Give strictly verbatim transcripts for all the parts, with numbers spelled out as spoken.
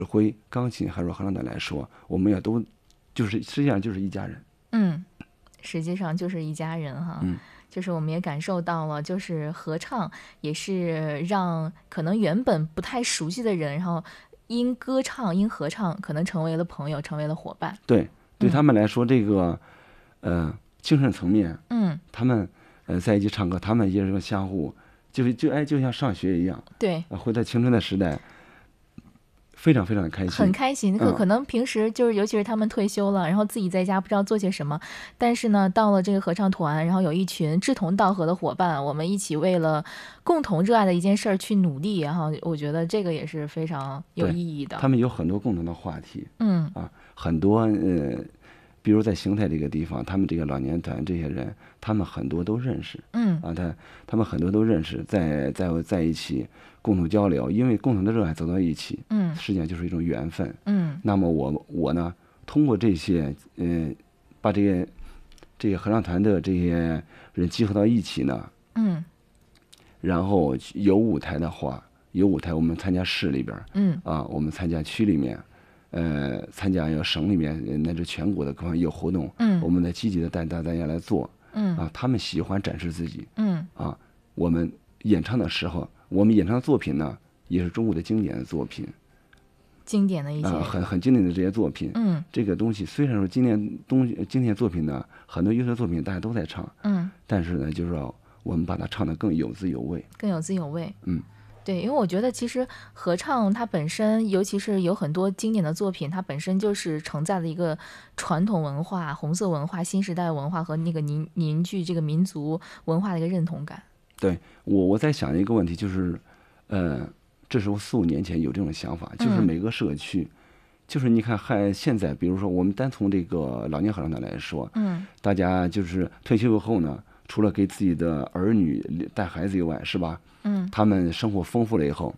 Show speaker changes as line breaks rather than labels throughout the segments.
挥钢琴还是合唱团来说，我们也都就是实际上就是一家人。
嗯，实际上就是一家人哈。
嗯，
就是我们也感受到了，就是合唱也是让可能原本不太熟悉的人，然后因歌唱因合唱可能成为了朋友，成为了伙伴。
对，对他们来说，这个呃精神层面，
嗯，
他们呃在一起唱歌，他们也是个相互，就就哎就像上学一样。
对，
呃回到青春的时代，非常非常的开心，
很开心。可
嗯
可能平时就是，尤其是他们退休了，然后自己在家不知道做些什么，但是呢，到了这个合唱团，然后有一群志同道合的伙伴，我们一起为了共同热爱的一件事儿去努力，然后我觉得这个也是非常有
对
意义的。
他们有很多共同的话题
嗯
啊，很多呃，比如在邢台这个地方，他们这个老年团这些人，他们很多都认识
嗯
啊，他他们很多都认识，在在在一起共同交流，因为共同的热爱走到一起，
嗯
实际上就是一种缘分。
嗯
那么我我呢，通过这些呃，把这些这些合唱团的这些人集合到一起呢，
嗯
然后有舞台的话，有舞台我们参加市里边儿
嗯
啊，我们参加区里面，呃，参加有省里面呃乃至全国的各方面有活动，
嗯
我们在积极的带大大家来做
嗯
啊，他们喜欢展示自己
嗯
啊，我们演唱的时候，我们演唱的作品呢，也是中国的经典的作品
经典的一些，
啊，很很经典的这些作品。
嗯
这个东西虽然说经典东西经典作品呢，很多优秀作品大家都在唱，
嗯，
但是呢，就是说我们把它唱得更有滋有味。
更有滋有味。
嗯，
对，因为我觉得其实合唱它本身，尤其是有很多经典的作品，它本身就是承载了一个传统文化、红色文化、新时代文化和那个凝凝聚这个民族文化的一个认同感。
对，我我在想一个问题，就是，呃，这是我四五年前有这种想法，就是
嗯
每个社区，就是你看还现在，比如说我们单从这个老年合唱团来说，
嗯
大家就是退休以后呢，除了给自己的儿女带孩子以外，是吧？
嗯
他们生活丰富了以后，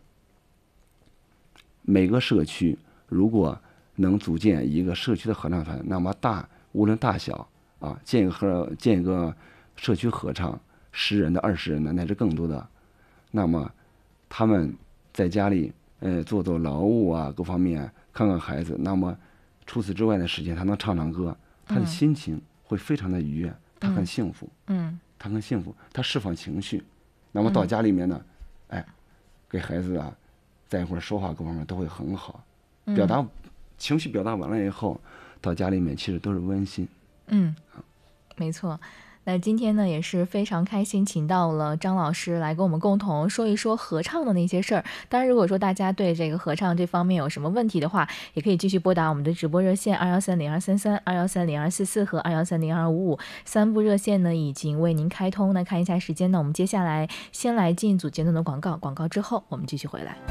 每个社区如果能组建一个社区的合唱团，那么大无论大小啊，建一个合建一个社区合唱，十人的、二十人的乃至更多的，那么他们在家里呃做做劳务啊，各方面看看孩子，那么除此之外的时间，他能唱唱歌，他的
嗯
心情会非常的愉悦，他很幸福，
嗯
他很幸福，他释放情绪。那么到家里面呢，哎，给孩子啊，在一块儿说话各方面都会很好，
嗯
表达情绪表达完了以后，到家里面其实都是温馨。
嗯，没错。那今天呢也是非常开心，请到了张老师来跟我们共同说一说合唱的那些事儿。当然，如果说大家对这个合唱这方面有什么问题的话，也可以继续拨打我们的直播热线二幺三零二三三、二幺三零二四四和二幺三零二五五三部热线呢已经为您开通。那看一下时间呢，我们接下来先来进组简短的广告，广告之后我们继续回来。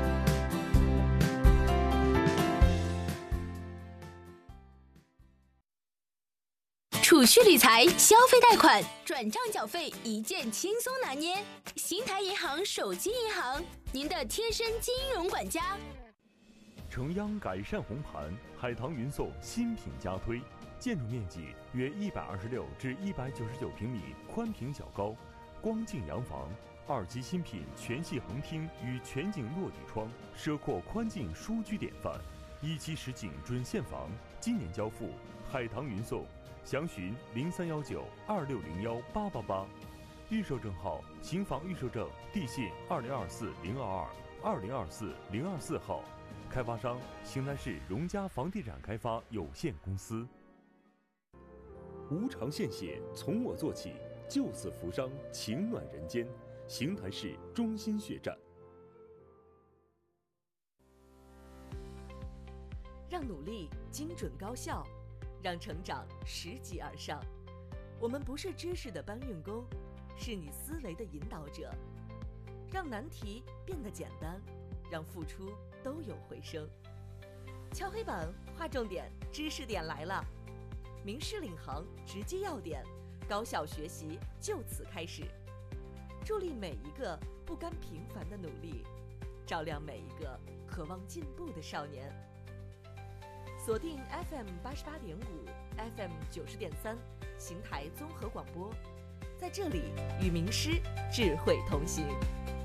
储蓄理财、消费贷款、转账缴费一键轻松拿捏。新台银行手机银行，您的贴身金融管家。
城央改善红盘，海棠云颂新品加推，建筑面积约一百二十六至一百九十九平米，宽平小高，光净洋房，二期新品全系横厅与全景落地窗，奢阔宽净舒居典范。一期实景准现房，今年交付，海棠云颂。详询零三幺九二六零幺八八八，预售证号：刑房预售证，地信二零二四零二二二零二四零二四号，开发商：邢台市荣家房地产开发有限公司。无偿献血，从我做起，救死扶伤，情暖人间。邢台市中心血站。
让努力精准高效，让成长拾级而上。我们不是知识的搬运工，是你思维的引导者。让难题变得简单，让付出都有回声。敲黑板，划重点，知识点来了。名师领航，直击要点，高效学习就此开始。助力每一个不甘平凡的努力，照亮每一个渴望进步的少年。锁定 F M 八十八点五 ，F M 九十点三，邢台综合广播，在这里与名师智慧同行。